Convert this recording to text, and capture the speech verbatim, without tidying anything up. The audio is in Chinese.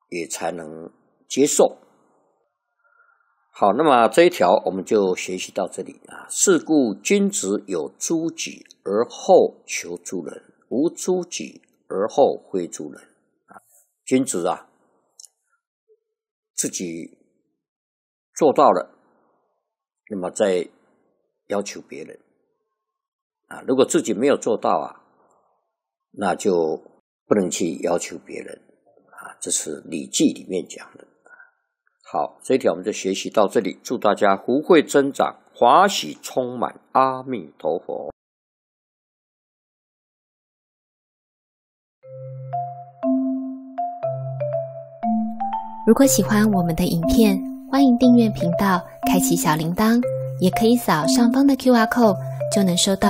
也才能接受。好，那么这一条我们就学习到这里啊。是故君子有诸己而后求诸人，无诸己而后非诸人啊。君子啊，自己做到了，那么再要求别人啊。如果自己没有做到啊，那就不能去要求别人啊。这是《礼记》里面讲的。好，这一条我们就学习到这里，祝大家福慧增长，华喜充满，阿弥陀佛。 如果喜欢我们的影片，欢迎订阅频道，开启小铃铛，也可以扫上方的 Q R code，就能收到